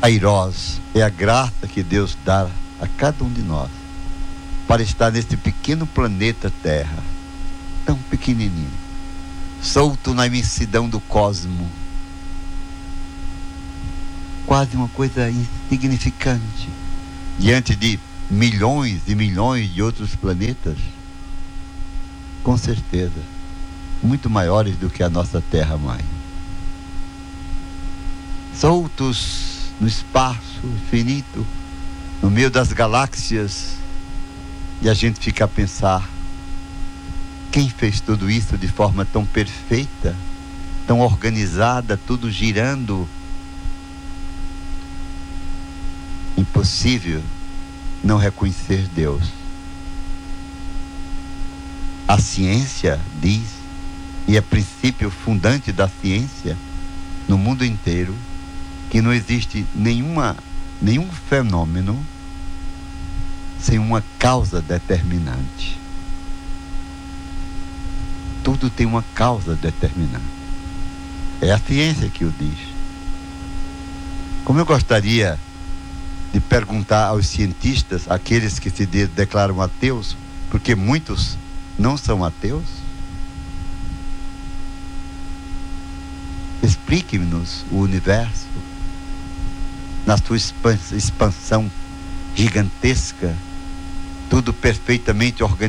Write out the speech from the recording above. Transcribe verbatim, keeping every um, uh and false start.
Kairos é a graça que Deus dá a cada um de nós para estar nesse pequeno planeta Terra, tão pequenininho, solto na imensidão do cosmo, quase uma coisa insignificante diante de milhões e milhões de outros planetas, com certeza muito maiores do que a nossa Terra-mãe, soltos no espaço infinito, no meio das galáxias, e a gente fica a pensar: quem fez tudo isso de forma tão perfeita, tão organizada, tudo girando? Impossível não reconhecer Deus. A ciência diz, e é princípio fundante da ciência no mundo inteiro, que não existe nenhuma, nenhum fenômeno sem uma causa determinante. Tudo tem uma causa determinante. É a ciência que o diz. Como eu gostaria de perguntar aos cientistas, aqueles que se de- declaram ateus, porque muitos não são ateus, explique-nos o universo na sua expan- expansão gigantesca, tudo perfeitamente organizado,